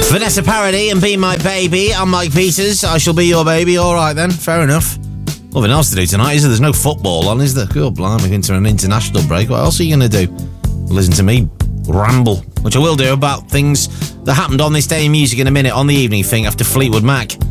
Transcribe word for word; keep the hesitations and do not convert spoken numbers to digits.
Vanessa Paradis and Be My Baby. I'm Mike Peters. I shall be your baby. All right then, fair enough. Nothing else to do tonight, is there? There's no football on, is there? Good blimey, into an international break. What else are you going to do? Listen to me ramble, which I will do about things that happened on this day in music in a minute on the Evening Thing after Fleetwood Mac.